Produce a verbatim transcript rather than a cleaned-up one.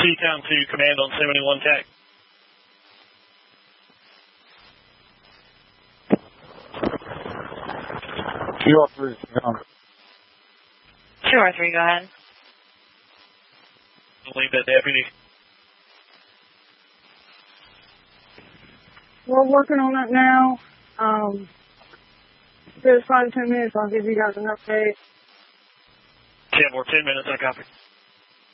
T-Town to command on seventy-one T A C. two oh three, go. two oh three, go ahead. I'll leave that deputy. We're working on it now. Um, give us five to ten minutes. I'll give you guys an update. ten more, ten minutes, I copy.